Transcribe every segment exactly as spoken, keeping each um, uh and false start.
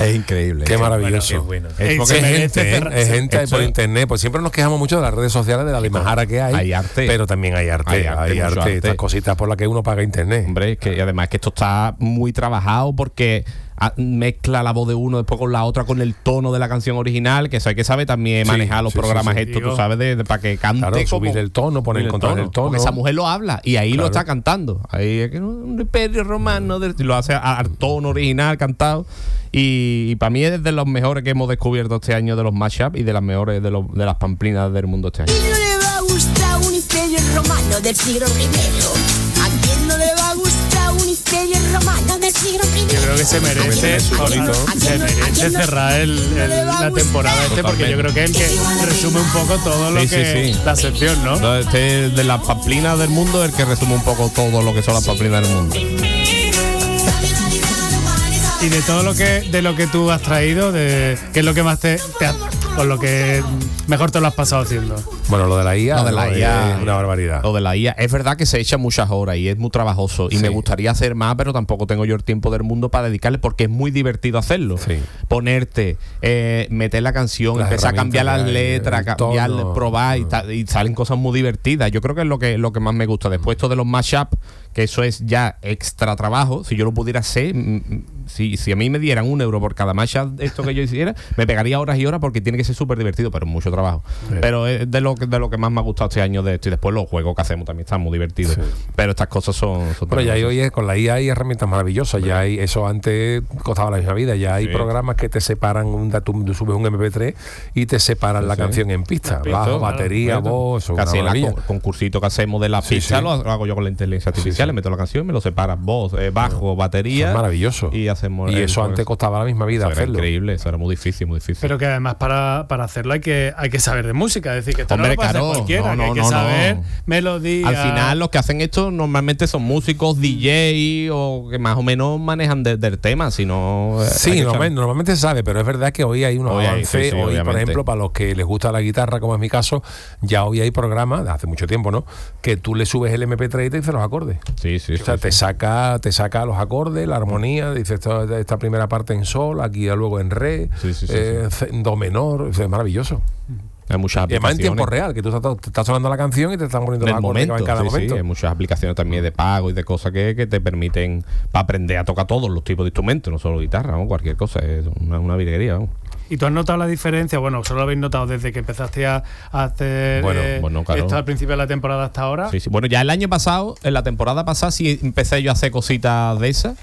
Es increíble. Qué maravilloso. Bueno, qué bueno. Es, es gente, ¿eh? Es gente Esto por es... internet. Pues siempre nos quejamos mucho de las redes sociales, de la limajara que hay. Hay arte. Pero también hay arte. Hay arte, hay arte, arte. Estas cositas por las que uno paga internet. Hombre, es que y además que esto está muy trabajado porque mezcla la voz de uno después con la otra con el tono de la canción original, que eso hay que saber también manejar sí, los sí, programas sí, sí, estos, digo. Tú sabes, de, de, para que cante. Claro, como, subir el tono, poner el control del tono. Porque esa mujer lo habla y ahí claro. lo está cantando. Ahí es que un imperio romano de, lo hace al tono original cantado. Y, y para mí es de los mejores que hemos descubierto este año de los mashups y de las mejores de, los, de las pamplinas del mundo este año. ¿A quién no le va a gustar un imperio romano del siglo primero? ¿A quién no le va a gustar un imperio romano del siglo primero? Yo creo que se merece, se merece cerrar el, el, la temporada este, porque yo creo que es el que resume un poco todo lo sí, que sí, sí. la sección, ¿no? no este de las pamplinas del mundo, el que resume un poco todo lo que son las pamplinas del mundo. Y de todo lo que de lo que tú has traído, de qué es lo que más te, te ha, con lo que mejor te lo has pasado haciendo. Bueno, lo de la I A, lo de la I A es una barbaridad. Lo de la I A, es verdad que se echa muchas horas y es muy trabajoso y sí. me gustaría hacer más, pero tampoco tengo yo el tiempo del mundo para dedicarle porque es muy divertido hacerlo. Sí. Ponerte, eh, meter la canción, las empezar a cambiar las letras, cambiar, probar y, ta, y salen cosas muy divertidas. Yo creo que es lo que lo que más me gusta. Después esto de los mashups, que eso es ya extra trabajo. Si yo lo pudiera hacer, si, si a mí me dieran un euro por cada mashup esto que yo hiciera, me pegaría horas y horas porque tiene que ser súper divertido, pero mucho trabajo. Sí. Pero es de lo, de lo que más me ha gustado este año de esto. Y después los juegos que hacemos también están muy divertidos. Sí. Pero estas cosas son... son pero ya hay hoy con la I A hay herramientas maravillosas. Sí. Ya hay, eso antes costaba la misma vida. Ya hay sí. programas que te separan, un, tú subes un eme pe tres y te separan sí, la sí. canción en pista. Bajo, batería, claro. voz... Casi en el concursito que hacemos de la sí, pista sí. Lo, lo hago yo con la inteligencia artificial. Sí, sí. Le meto la canción, me lo separa voz, eh, bajo, no. batería. Es maravilloso. Y hacemos... Y eso antes costaba la misma vida eso hacerlo. Era increíble, eso era muy difícil, muy difícil. Pero que además para, para hacerlo hay que, hay que saber de música. Es decir, que esto Hombre, no lo puede claro, hacer cualquiera. no, no, que hay que no, saber no. melodía. Al final los que hacen esto normalmente son músicos, D J o que más o menos manejan de, del tema, sino... Sí, normalmente, normalmente se sabe, pero es verdad que hoy hay unos avances. Sí, sí, hoy, por ejemplo, para los que les gusta la guitarra, como es mi caso, ya hoy hay programas, de hace mucho tiempo, ¿no? Que tú le subes el eme pe tres y te dice los acordes. Sí, sí, o sea, sí, te sí. saca te saca los acordes, la armonía, dice esta, esta primera parte en sol, aquí luego en re, sí, sí, sí, eh, sí. do menor, es maravilloso. Hay muchas y además en tiempo real, que tú estás, te estás sonando la canción y te están poniendo los acordes en cada sí, momento. Sí, hay muchas aplicaciones también de pago y de cosas que, que te permiten para aprender a tocar todos los tipos de instrumentos, no solo guitarra, ¿no? Cualquier cosa, es una, una virguería, ¿no? ¿Y tú has notado la diferencia? Bueno, solo lo habéis notado desde que empezaste a hacer bueno, eh, bueno, claro. esto al principio de la temporada hasta ahora. Sí, sí. Bueno, ya el año pasado, en la temporada pasada, sí empecé yo a hacer cositas de esas.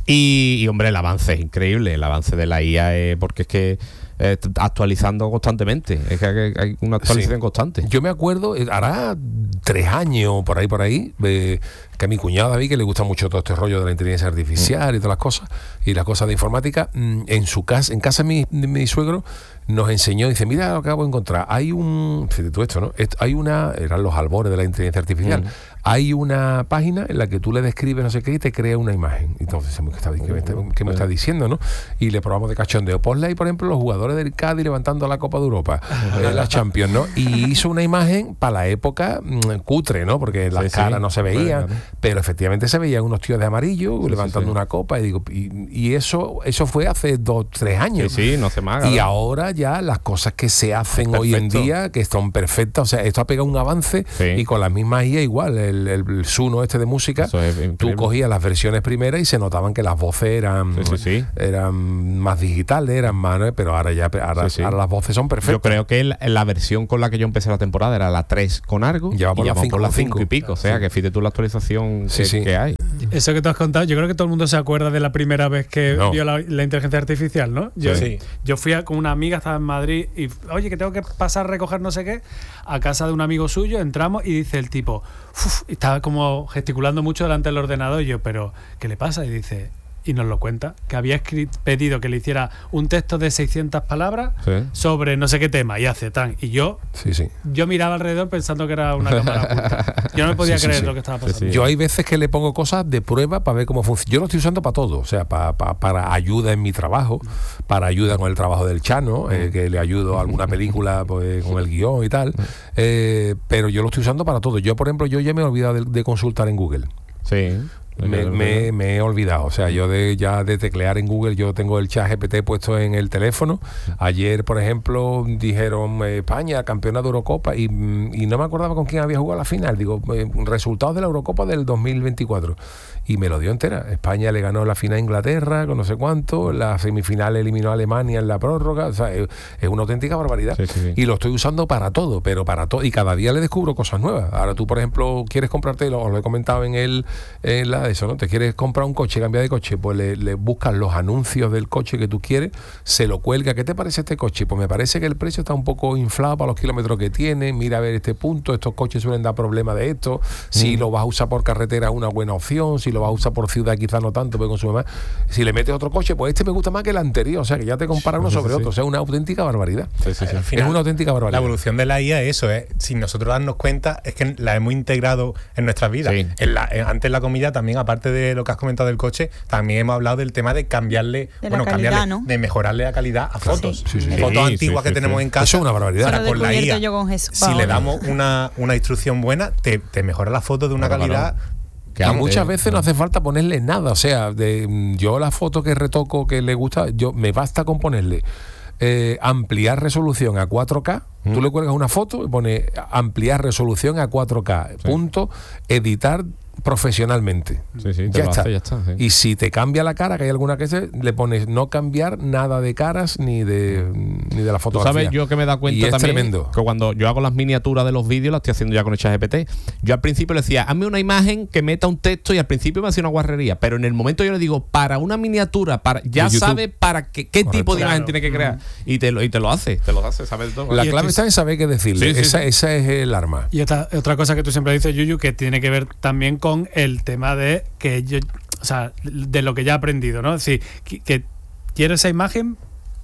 Y, y hombre, el avance es increíble. El avance de la I A es porque es que eh, actualizando constantemente. Es que hay, hay una actualización sí. constante. Yo me acuerdo, hará tres años, por ahí, por ahí, eh, que a mi cuñado David, que le gusta mucho todo este rollo de la inteligencia artificial mm. y todas las cosas, y las cosas de informática, en su casa, en casa de mi, de mi suegro, nos enseñó, dice, mira lo que acabo de encontrar, hay un, fíjate tú esto, ¿no? Hay una, eran los albores de la inteligencia artificial, mm. hay una página en la que tú le describes no sé qué y te crea una imagen. Entonces, ¿qué me está, qué me está, qué me está diciendo, no? Y le probamos de cachondeo. Ponle ahí, por ejemplo, los jugadores del Cádiz levantando la Copa de Europa, eh, la Champions, ¿no? Y hizo una imagen para la época mmm, cutre, ¿no? Porque las sí, caras sí. no se veían, bueno, pero efectivamente se veían unos tíos de amarillo sí, levantando sí, sí. una copa y digo, y, y eso eso fue hace dos, tres años. Sí, sí, no hace más. Y ahora ya las cosas que se hacen Perfecto. hoy en día, que son perfectas, o sea, esto ha pegado un avance sí. y con las mismas I A igual, el, el, el Suno este de música, tú cogías las versiones primeras y se notaban que las voces eran, sí, sí, sí. eran más digitales, eran más, ¿no? Pero ahora ya ahora, sí, sí. ahora las voces son perfectas. Yo creo que la, la versión con la que yo empecé la temporada era la tres con Argo, ya va por y la ya por la cinco y pico, o sea, sí. que fíjate tú la actualización sí, que, sí. que hay. Eso que tú has contado, yo creo que todo el mundo se acuerda de la primera vez que no. vio la, la inteligencia artificial, ¿no? Yo, sí. yo fui a, con una amiga, estaba en Madrid, y oye, que tengo que pasar a recoger no sé qué, a casa de un amigo suyo, entramos y dice el tipo, uf, estaba como gesticulando mucho delante del ordenador, y yo, pero, ¿qué le pasa? Y dice... y nos lo cuenta, que había escrito, pedido que le hiciera un texto de seiscientas palabras sí. sobre no sé qué tema, y hace tan, y yo sí, sí. yo miraba alrededor pensando que era una cámara oculta. Yo no me podía sí, creer sí, sí. lo que estaba pasando. Sí, sí. Yo hay veces que le pongo cosas de prueba para ver cómo funciona. Yo lo estoy usando para todo, o sea, para, para, para ayuda en mi trabajo, para ayuda con el trabajo del Chano, eh, que le ayudo a alguna película pues, con el guión y tal, eh, pero yo lo estoy usando para todo. Yo, por ejemplo, yo ya me he olvidado de, de consultar en Google. Sí. Me, me, me he olvidado, o sea, yo de ya de teclear en Google, yo tengo el chat G P T puesto en el teléfono. Ayer, por ejemplo, dijeron eh, España, campeona de Eurocopa, y, y no me acordaba con quién había jugado la final. Digo, eh, resultados de la Eurocopa del dos mil veinticuatro. Y me lo dio entera. España le ganó la final a Inglaterra, con no sé cuánto, la semifinal eliminó a Alemania en la prórroga. O sea, es, es una auténtica barbaridad. Sí, sí, sí. Y lo estoy usando para todo, pero para todo. Y cada día le descubro cosas nuevas. Ahora tú, por ejemplo, quieres comprarte, lo, lo he comentado en el en la eso, ¿no? Te quieres comprar un coche, cambiar de coche, pues le, le buscas los anuncios del coche que tú quieres, se lo cuelga. ¿Qué te parece este coche? Pues me parece que el precio está un poco inflado para los kilómetros que tiene. Mira a ver este punto, estos coches suelen dar problemas de esto. Si mm. lo vas a usar por carretera es una buena opción, si lo vas a usar por ciudad quizás no tanto, porque consume más. Si le metes otro coche, pues este me gusta más que el anterior, o sea que ya te compara uno sobre sí, otro, sí. O sea, una auténtica barbaridad. Sí, sí, sí. Al final, es una auténtica barbaridad. La evolución de la I A es eso, es, sin nosotros darnos cuenta, es que la hemos integrado en nuestras vidas. Sí. En la, en, antes en la comida también, aparte de lo que has comentado del coche, también hemos hablado del tema de cambiarle, de bueno, calidad, cambiarle, ¿no? de mejorarle la calidad a fotos. Sí, sí, sí. Fotos sí, antiguas sí, que sí, tenemos sí. en casa. Eso es una barbaridad. Ahora con la I A, yo con eso, si ahora. le damos una, una instrucción buena, te, te mejora la foto de una claro, calidad. Claro. Que y muchas veces no hace falta ponerle nada, o sea, de, yo la foto que retoco que le gusta, yo me basta con ponerle eh, ampliar resolución a cuatro K. Mm. Tú le cuelgas una foto y pone ampliar resolución a cuatro K, sí. punto, editar profesionalmente. Sí, sí, ya, está. Hace, ya está. Sí. Y si te cambia la cara, que hay alguna que se le pones no cambiar nada de caras ni de ni de la fotografía. ¿Sabes? Yo que me he dado cuenta y también es tremendo. Que cuando yo hago las miniaturas de los vídeos, las estoy haciendo ya con el chat G P T. Yo al principio le decía, hazme una imagen que meta un texto, y al principio me hacía una guarrería, pero en el momento yo le digo, para una miniatura, para ya sabe para qué, qué tipo de claro. imagen tiene que crear. Mm. Y, te lo, y te lo hace, te lo hace, ¿sabes? Todo. La clave está en saber qué decirle. Sí, sí, esa, sí. esa es el arma. Y esta, otra cosa que tú siempre dices, Yuyu, que tiene que ver también con el tema de que yo, o sea, de lo que ya he aprendido, ¿no? Es decir, que, que quiero esa imagen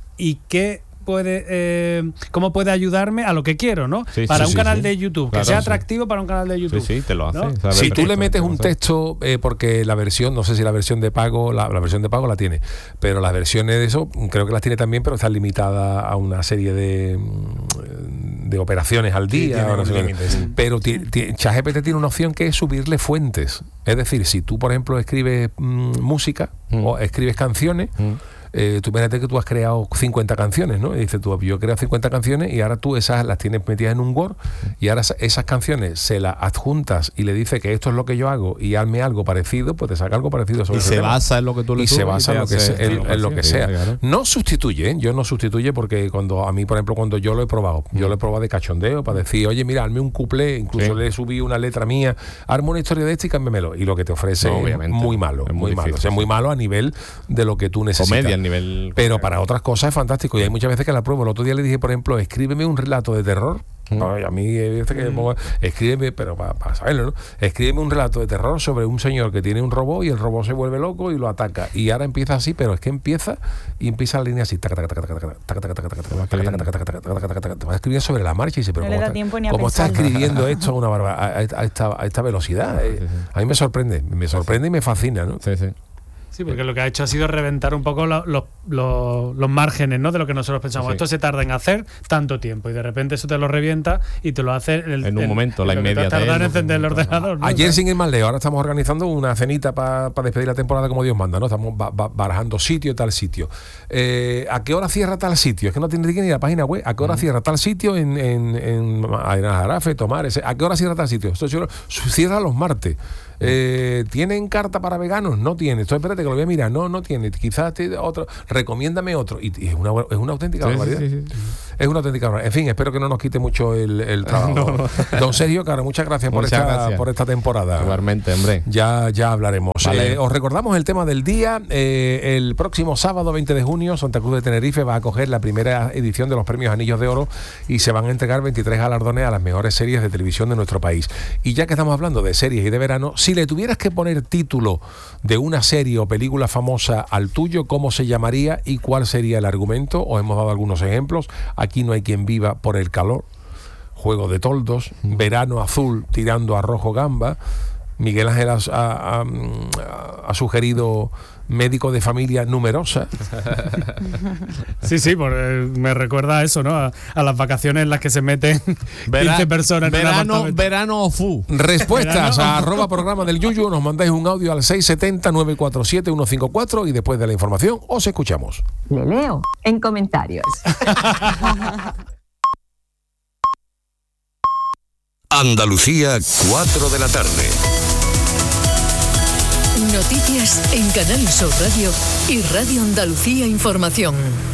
y qué puede, eh, cómo puede ayudarme a lo que quiero, ¿no? Sí, para sí, un sí, canal sí. de YouTube, claro, que sea atractivo sí. para un canal de YouTube. Sí, sí, te lo hace. ¿no? Si tú le metes un texto, eh, porque la versión, no sé si la versión de pago, la, la versión de pago la tiene, pero las versiones de eso creo que las tiene también, pero están limitadas a una serie de de operaciones al día. Sí, no sé límites, sí. Pero ChatGPT tiene una opción que es subirle fuentes. Es decir, si tú, por ejemplo, escribes mmm, música mm. o escribes canciones, mm. Eh, tú imagínate que tú has creado cincuenta canciones, ¿no? Y dices tú, yo he creado cincuenta canciones y ahora tú esas las tienes metidas en un Word y ahora esas canciones se las adjuntas y le dices que esto es lo que yo hago y hazme algo parecido, pues te saca algo parecido sobre y se tema. basa en lo que tú le y subes se basa en lo que, se, en, en lo que sea. Claro. No sustituye, ¿eh? Yo no sustituye porque cuando a mí, por ejemplo, cuando yo lo he probado, mm. yo lo he probado de cachondeo para decir, oye, mira, hazme un cuplé, incluso sí. le subí una letra mía, hazme una historia de este y cámbiamelo. Y lo que te ofrece no, es muy malo, es muy, muy malo. Difícil, o sea, muy malo a nivel de lo que tú necesitas. Comedia a nivel... Pero para otras cosas es fantástico y hay muchas veces que la pruebo. El otro día le dije, por ejemplo, escríbeme un relato de terror. Mm. No, a mí este que mm. escríbeme, pero para, para saberlo, ¿no? Escríbeme un relato de terror sobre un señor que tiene un robot y el robot se vuelve loco y lo ataca. Y ahora empieza así, pero es que empieza y empieza la línea así. Te vas escribiendo sobre la marcha y dice, pero no ¿cómo, está, ¿cómo está escribiendo esto a una barba, a, a, esta, a esta velocidad? Sí, sí. A mí me sorprende, me sorprende y me fascina, ¿no? Sí, sí. Sí, porque lo que ha hecho ha sido reventar un poco lo, lo, lo, los márgenes, ¿no? De lo que nosotros pensamos. Sí. Esto se tarda en hacer tanto tiempo y de repente eso te lo revienta y te lo hace el, en un el, momento, el, la inmediatez. Tarda en encender el ordenador, ¿no? Ayer, sin ir más lejos, ahora estamos organizando una cenita para pa despedir la temporada como Dios manda, ¿no? Estamos ba ba barajando sitio y tal sitio. Eh, ¿A qué hora cierra tal sitio? Es que no tiene que ir a la página web. ¿A qué hora mm. cierra tal sitio en, en, en Jarafe, Tomares? ¿A qué hora cierra tal sitio? Esto cierra los martes. Eh, ¿Tienen carta para veganos? No tiene. Esto espérate que lo voy a mirar. No, no tiene. Quizás otro. Recomiéndame otro. Y, y es, una, es una auténtica sí, barbaridad. Sí, sí, sí. Es una auténtica barbaridad. En fin, espero que no nos quite mucho el, el trabajo. No. Don Sergio Caro, muchas gracias, por, muchas esta, gracias por esta temporada. Igualmente, hombre. Ya, ya hablaremos. Vale. Eh, os recordamos el tema del día. Eh, el próximo sábado veinte de junio, Santa Cruz de Tenerife va a acoger la primera edición de los premios Anillos de Oro y se van a entregar veintitrés galardones a las mejores series de televisión de nuestro país. Y ya que estamos hablando de series y de verano, si le tuvieras que poner título de una serie o película famosa al tuyo, ¿cómo se llamaría y cuál sería el argumento? Os hemos dado algunos ejemplos. Aquí no hay quien viva por el calor. Juego de toldos. Mm. Verano azul tirando a rojo gamba. Miguel Ángel ha, ha, ha, ha sugerido médico de familia numerosa. Sí, sí, por, eh, me recuerda a eso, ¿no? A, a las vacaciones en las que se meten Vera, quince personas en verano, un apartamento. Verano o fu. Respuestas Verano. a arroba programa del Yuyu, nos mandáis un audio al seis siete cero, nueve cuatro siete, uno cinco cuatro y después de la información os escuchamos. Le leo en comentarios. Andalucía, cuatro de la tarde. Noticias en Canal Sur Radio y Radio Andalucía Información.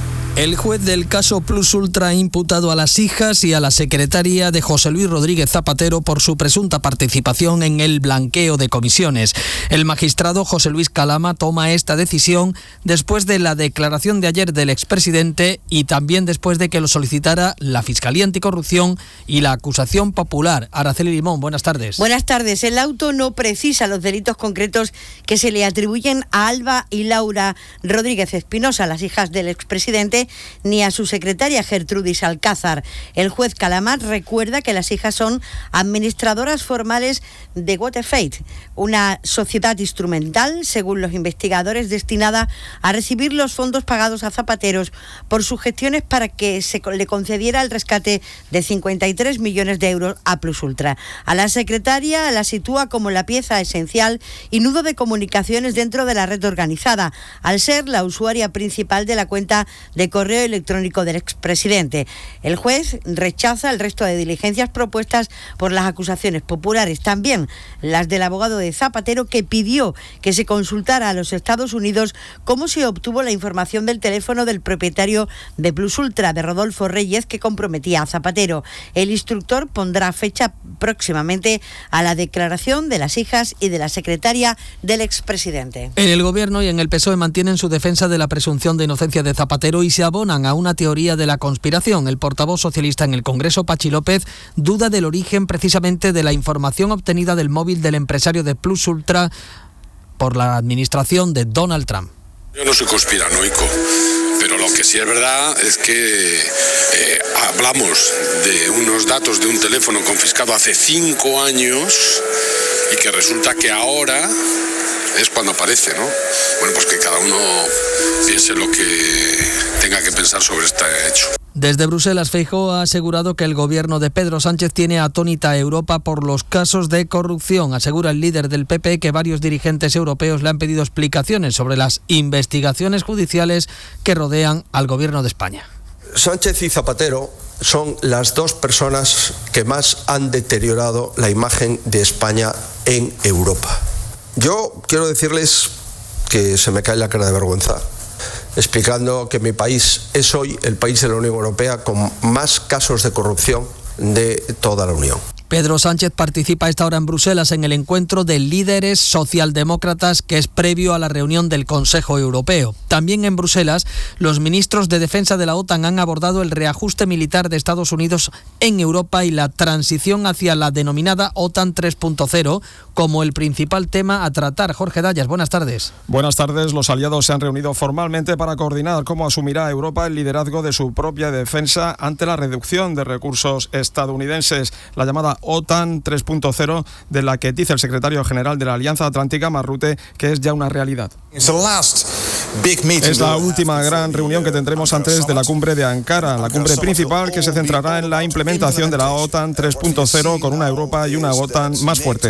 El juez del caso Plus Ultra ha imputado a las hijas y a la secretaria de José Luis Rodríguez Zapatero por su presunta participación en el blanqueo de comisiones. El magistrado José Luis Calama toma esta decisión después de la declaración de ayer del expresidente y también después de que lo solicitara la Fiscalía Anticorrupción y la acusación popular. Araceli Limón, buenas tardes. Buenas tardes. El auto no precisa los delitos concretos que se le atribuyen a Alba y Laura Rodríguez Espinosa, las hijas del expresidente, ni a su secretaria Gertrudis Alcázar. El juez Calamar recuerda que las hijas son administradoras formales de Waterfate, una sociedad instrumental, según los investigadores, destinada a recibir los fondos pagados a zapateros por sus gestiones para que se le concediera el rescate de cincuenta y tres millones de euros a Plus Ultra. A la secretaria la sitúa como la pieza esencial y nudo de comunicaciones dentro de la red organizada, al ser la usuaria principal de la cuenta de correo electrónico del expresidente. El juez rechaza el resto de diligencias propuestas por las acusaciones populares, también las del abogado de Zapatero, que pidió que se consultara a los Estados Unidos cómo se obtuvo la información del teléfono del propietario de Plus Ultra, de Rodolfo Reyes, que comprometía a Zapatero. El instructor pondrá fecha próximamente a la declaración de las hijas y de la secretaria del expresidente. En el Gobierno y en el P S O E mantienen su defensa de la presunción de inocencia de Zapatero y se abonan a una teoría de la conspiración. El portavoz socialista en el Congreso, Pachi López, duda del origen precisamente de la información obtenida del móvil del empresario de Plus Ultra por la administración de Donald Trump. Yo no soy conspiranoico, pero lo que sí es verdad es que eh, hablamos de unos datos de un teléfono confiscado hace cinco años y que resulta que ahora es cuando aparece, ¿no? Bueno, pues que cada uno piense lo que tenga que pensar sobre este hecho. Desde Bruselas, Feijóo ha asegurado que el gobierno de Pedro Sánchez tiene atónita a Europa por los casos de corrupción. Asegura el líder del P P que varios dirigentes europeos le han pedido explicaciones sobre las investigaciones judiciales que rodean al gobierno de España. Sánchez y Zapatero son las dos personas que más han deteriorado la imagen de España en Europa. Yo quiero decirles que se me cae la cara de vergüenza explicando que mi país es hoy el país de la Unión Europea con más casos de corrupción de toda la Unión. Pedro Sánchez participa a esta hora en Bruselas en el encuentro de líderes socialdemócratas que es previo a la reunión del Consejo Europeo. También en Bruselas, los ministros de Defensa de la OTAN han abordado el reajuste militar de Estados Unidos en Europa y la transición hacia la denominada OTAN tres punto cero como el principal tema a tratar. Jorge Dayas, buenas tardes. Buenas tardes. Los aliados se han reunido formalmente para coordinar cómo asumirá Europa el liderazgo de su propia defensa ante la reducción de recursos estadounidenses, la llamada OTAN tres punto cero, de la que dice el secretario general de la Alianza Atlántica, Mark Rutte, que es ya una realidad. Es la última gran reunión que tendremos antes de la cumbre de Ankara, la cumbre principal que se centrará en la implementación de la OTAN tres punto cero con una Europa y una OTAN más fuerte.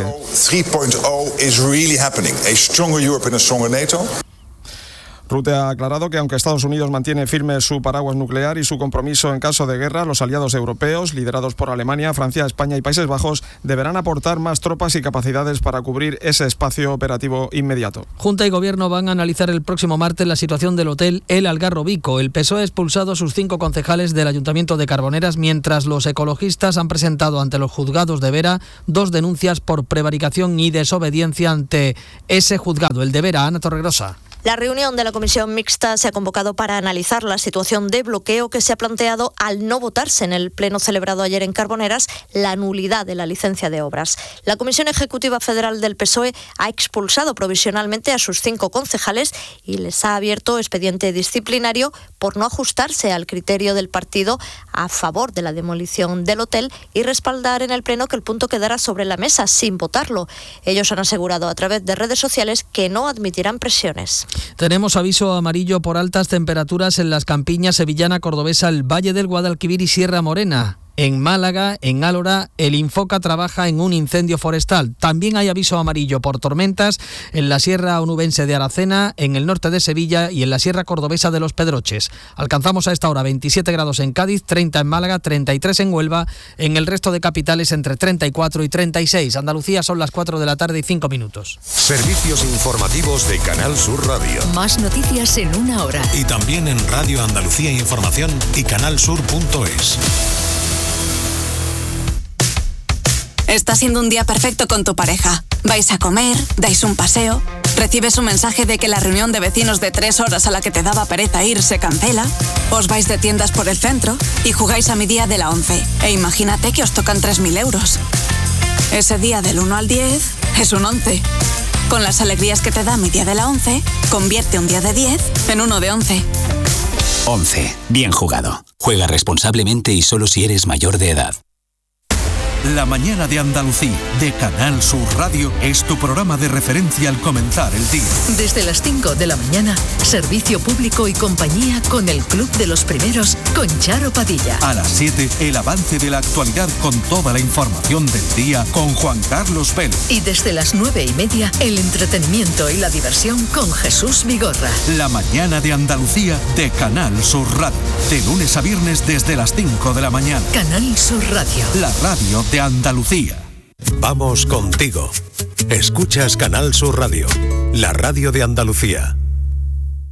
Rutte ha aclarado que aunque Estados Unidos mantiene firme su paraguas nuclear y su compromiso en caso de guerra, los aliados europeos, liderados por Alemania, Francia, España y Países Bajos, deberán aportar más tropas y capacidades para cubrir ese espacio operativo inmediato. Junta y Gobierno van a analizar el próximo martes la situación del hotel El Algarrobico. El P S O E ha expulsado a sus cinco concejales del Ayuntamiento de Carboneras, mientras los ecologistas han presentado ante los juzgados de Vera dos denuncias por prevaricación y desobediencia ante ese juzgado, el de Vera. Ana Torregrosa. La reunión de la comisión mixta se ha convocado para analizar la situación de bloqueo que se ha planteado al no votarse en el pleno celebrado ayer en Carboneras la nulidad de la licencia de obras. La Comisión Ejecutiva Federal del P S O E ha expulsado provisionalmente a sus cinco concejales y les ha abierto expediente disciplinario por no ajustarse al criterio del partido a favor de la demolición del hotel y respaldar en el pleno que el punto quedara sobre la mesa sin votarlo. Ellos han asegurado a través de redes sociales que no admitirán presiones. Tenemos aviso amarillo por altas temperaturas en las campiñas sevillana, cordobesa, el Valle del Guadalquivir y Sierra Morena. En Málaga, en Álora, el Infoca trabaja en un incendio forestal. También hay aviso amarillo por tormentas en la Sierra Onubense de Aracena, en el norte de Sevilla y en la Sierra Cordobesa de Los Pedroches. Alcanzamos a esta hora veintisiete grados en Cádiz, treinta en Málaga, treinta y tres en Huelva. En el resto de capitales entre treinta y cuatro y treinta y seis. Andalucía son las cuatro de la tarde y cinco minutos. Servicios informativos de Canal Sur Radio. Más noticias en una hora. Y también en Radio Andalucía Información y canalsur punto es. Está siendo un día perfecto con tu pareja. Vais a comer, dais un paseo, recibes un mensaje de que la reunión de vecinos de tres horas a la que te daba pereza ir se cancela, os vais de tiendas por el centro y jugáis a mi día de la once. E imagínate que os tocan tres mil euros. Ese día del uno al diez es un once. Con las alegrías que te da mi día de la once, convierte un día de diez en uno de once. once. Bien jugado. Juega responsablemente y solo si eres mayor de edad. La mañana de Andalucía, de Canal Sur Radio, es tu programa de referencia al comenzar el día. Desde las cinco de la mañana, servicio público y compañía con el Club de los Primeros, con Charo Padilla. A las siete, el avance de la actualidad con toda la información del día con Juan Carlos Vélez. Y desde las nueve y media, el entretenimiento y la diversión con Jesús Vigorra. La mañana de Andalucía, de Canal Sur Radio. De lunes a viernes desde las cinco de la mañana. Canal Sur Radio. La radio de Andalucía. Vamos contigo. Escuchas Canal Sur Radio, la radio de Andalucía.